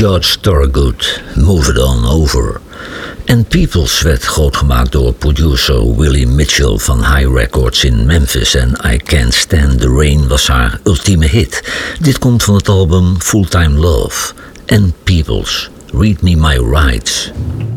George Thorogood, Move It On Over. En Peoples werd grootgemaakt door producer Willie Mitchell van High Records in Memphis en I Can't Stand the Rain was haar ultieme hit. Dit komt van het album Full Time Love. En Peoples, Read Me My Rights.